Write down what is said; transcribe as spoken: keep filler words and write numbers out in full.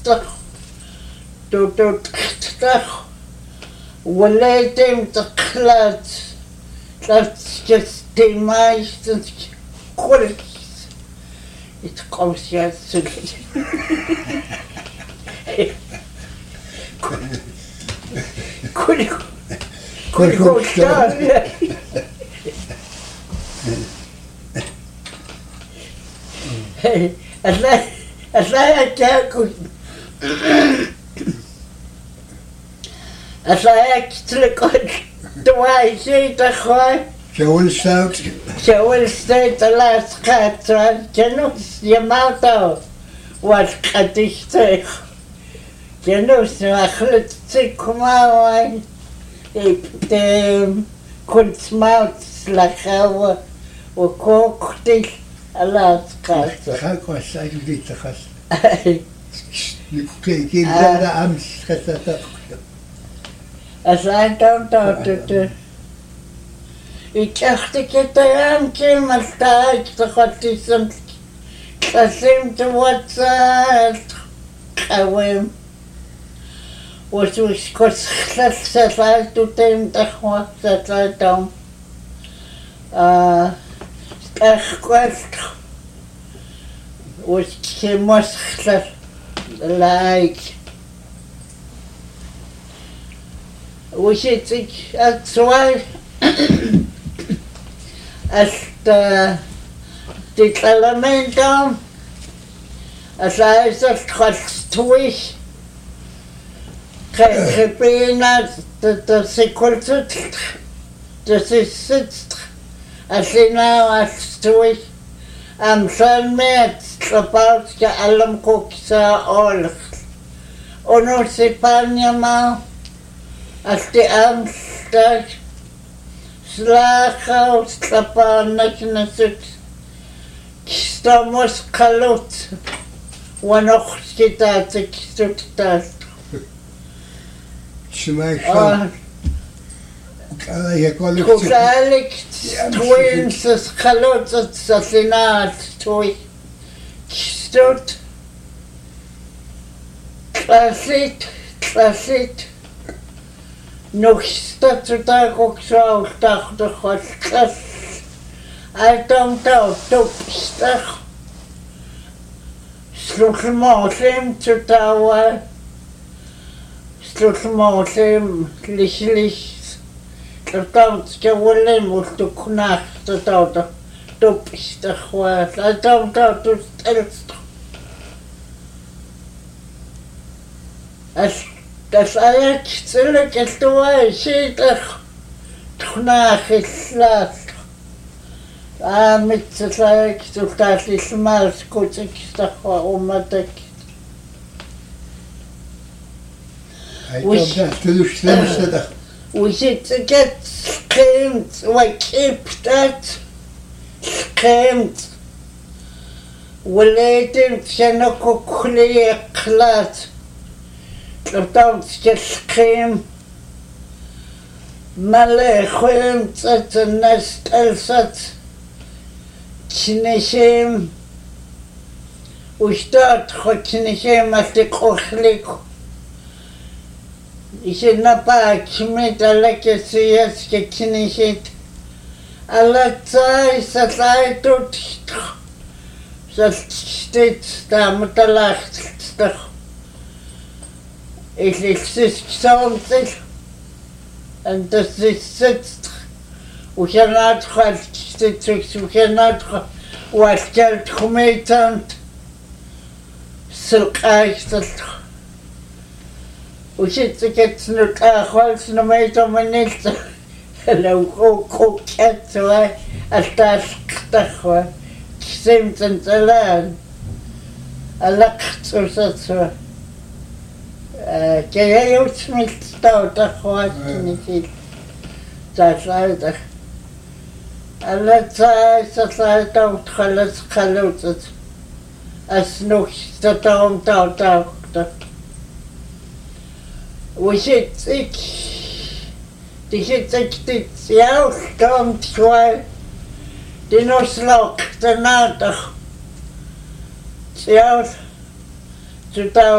تخ تو تو تخ وليتم تقلات تلاتكستي مايستن كل يتقوس يا سلي كل كل كل شهر أصلا أصلا تاكل أصلا يكتلك دواي شيء تخوي شاول ستاوت شاول ستاوت لا سقات جنوس يماطو والقديشتيخ جنوس أخلت تيكما وين كنت موت لخاوة وكوكتي لا سقات خاكو السايد دي تخص كي كي لا أمس خسرت أصلا تام تام يتأخذ كتيان كم استاج تخطي سمت قسمت واتسال قويم وشوش كوس خلص سفال تتم تخوى سفال تام أخوات وش كموس خلص لايك وشيتك السؤال است تتلمنتم أساس تخلصتوش خبينا تسيكولت تسيست أسينا وستوش أمثال ميت تلباوت كألم كوكسا أولخ ونو سيبانيا ما أستي أمستاك سلاخا وستلبانك نسوت كستاموس قلوت ونخش كتاتك ستوتات شماي شو يقولك كذلك توينس قلوت تسلينات توي كستوت كلاسيت كلاسيت نوكستا تتاكوك ساو تاخد خلص أيتم تاو توبستخ سلوك الموسم تتاوى سلوك الموسم ليش ليش تتاو تكولم وستكناخ تتاو توبستخ واس أيتم تاو تستلستخ Das Eier züllig ist du schädlich, nach ist lass. Ah, mit der Zeit, du das ist mal gut, ich sag, warum man denkt. وش تجت سكيمت وكيبتت سكيمت وليتم شنكو كلي قلات لطمت كسكيم ملي خويم تت الناس تلست كنشيم وشتات خو كنشيم أتقو خليكو إيشي نبا كميت على كسياس كنشيت على تاي ستاي توتشتخ ستشتيت تامتلاخت تستخ Ich exist something and this is sitzt we cannot have stitches we cannot what get committed silk ice we should get no car holes no matter minutes hello go go cat so I start to seems and the land I looked so so كي يوسمي ستوتا خواتني في تساعدك ألا تساعد تساعد وتخلص خلوتت أسنوك ستوم تاو تاو وشيتك تشيتك تتسياو ستوم تشوي تنوسلوك تناتخ تسياو تتاو